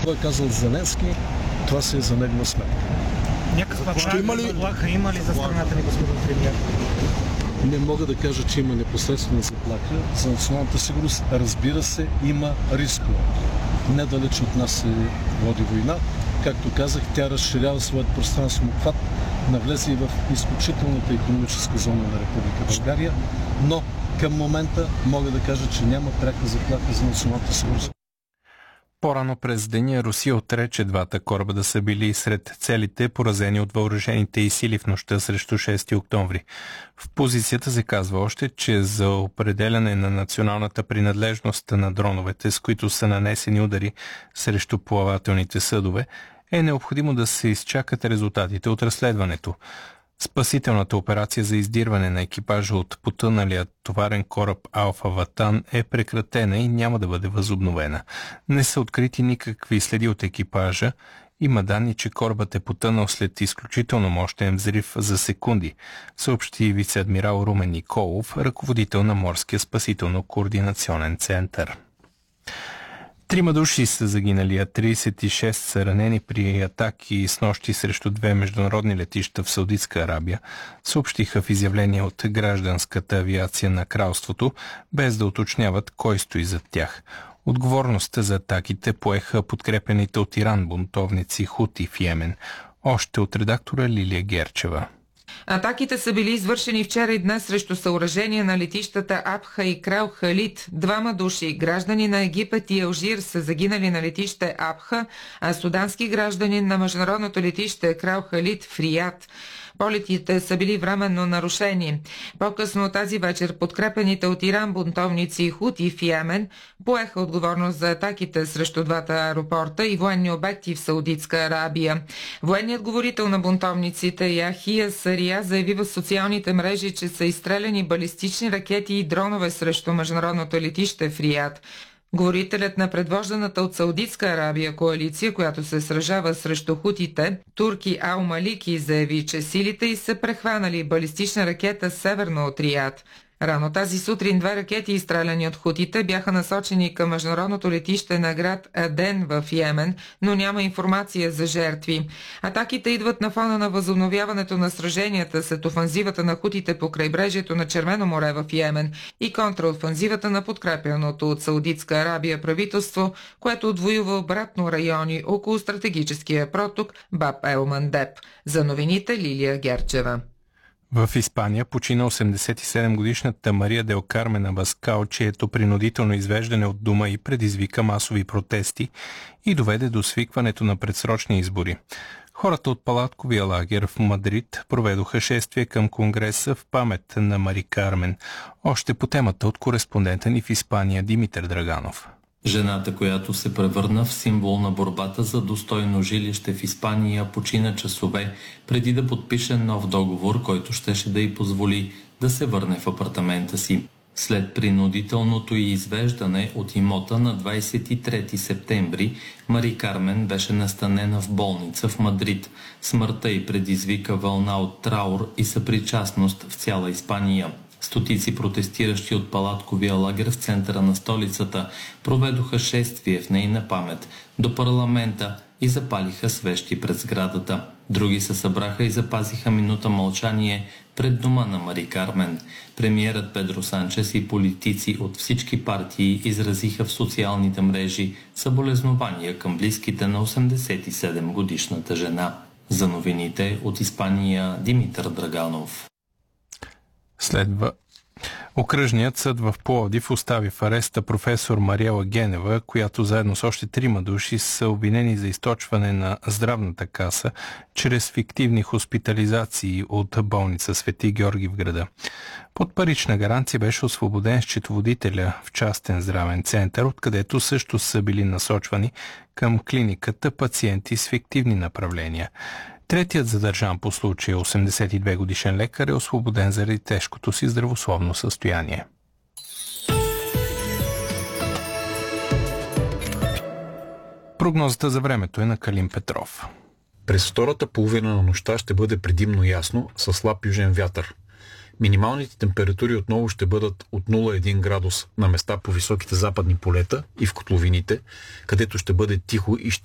го е казал Зеленски, това се е за негова сметка. Някаква заплаха има ли за страната ни, господин премиер? Не мога да кажа, че има непосредствена заплаха за националната сигурност. Разбира се, има рискове. Недалеч от нас се води война. Както казах, тя разширява своят пространствен обхват, навлезе и в изключителната икономическа зона на Република България, но към момента мога да кажа, че няма пряка заплаха за националната сигурност. По-рано през деня Русия отрече двата кораба да са били сред целите, поразени от въоръжените й сили в нощта срещу 6 октомври. В позицията се казва още, че за определяне на националната принадлежност на дроновете, с които са нанесени удари срещу плавателните съдове, е необходимо да се изчакат резултатите от разследването. Спасителната операция за издирване на екипажа от потъналия товарен кораб Алфа Ватан е прекратена и няма да бъде възобновена. Не са открити никакви следи от екипажа. Има данни, че корабът е потънал след изключително мощен взрив за секунди, съобщи вице-адмирал Румен Николов, ръководител на Морския спасително-координационен център. 3 души са загинали, а 36 са ранени при атаки снощи срещу 2 международни летища в Саудитска Арабия, съобщиха в изявление от гражданската авиация на кралството, без да уточняват кой стои зад тях. Отговорността за атаките поеха подкрепените от Иран бунтовници Хути в Йемен. Още от редактора Лилия Герчева. Атаките са били извършени вчера и днес срещу съоръжения на летищата Абха и Крал Халид. 2 души, граждани на Египет и Алжир, са загинали на летище Абха, а судански гражданин на международното летище Крал Халид в Рият. Полетите са били временно нарушени. По-късно тази вечер подкрепените от Иран бунтовници и Хути в Йемен поеха отговорност за атаките срещу двата аеропорта и военни обекти в Саудитска Арабия. Военният говорител на бунтовниците Яхия Сария заяви в социалните мрежи, че са изстреляни балистични ракети и дронове срещу международното летище в Рият. Говорителят на предвожданата от Саудитска Арабия коалиция, която се сражава срещу хутите, Турки Ал Малики, заяви, че силите й са прехванали балистична ракета северно от Рият. Рано тази сутрин 2 ракети, изстреляни от хутите, бяха насочени към международното летище на град Аден в Йемен, но няма информация за жертви. Атаките идват на фона на възобновяването на сраженията след офанзивата на хутите по крайбрежието на Червено море в Йемен и контраофанзивата на подкрепяното от Саудитска Арабия правителство, което отвоюва обратно райони около стратегическия проток Баб ел Мандеб. За новините Лилия Герчева. В Испания почина 87-годишната Мария Дел Кармен Абаскал, чието принудително извеждане от дома и предизвика масови протести и доведе до свикването на предсрочни избори. Хората от палатковия лагер в Мадрид проведоха шествие към Конгреса в памет на Мари Кармен. Още по темата от кореспондента ни в Испания Димитър Драганов. Жената, която се превърна в символ на борбата за достойно жилище в Испания, почина часове преди да подпише нов договор, който щеше да й позволи да се върне в апартамента си. След принудителното й извеждане от имота на 23 септември, Мари Кармен беше настанена в болница в Мадрид. Смъртта й предизвика вълна от траур и съпричастност в цяла Испания. Стотици протестиращи от палатковия лагер в центъра на столицата проведоха шествие в нейна памет до парламента и запалиха свещи пред сградата. Други се събраха и запазиха минута мълчание пред дома на Мари Кармен. Премиерът Педро Санчес и политици от всички партии изразиха в социалните мрежи съболезнования към близките на 87-годишната жена. За новините от Испания Димитър Драганов. Следва. Окръжният съд в Пловдив остави в ареста професор Мариела Генева, която заедно с още 3 души са обвинени за източване на здравната каса чрез фиктивни хоспитализации от болница Свети Георги в града. Под парична гаранция беше освободен счетоводителя в частен здравен център, откъдето също са били насочвани към клиниката пациенти с фиктивни направления. Третият задържан по случая 82-годишен лекар е освободен заради тежкото си здравословно състояние. Прогнозата за времето е на Калин Петров. През втората половина на нощта ще бъде предимно ясно със слаб южен вятър. Минималните температури отново ще бъдат от 0,1 градус на места по високите западни полета и в котловините, където ще бъде тихо и ще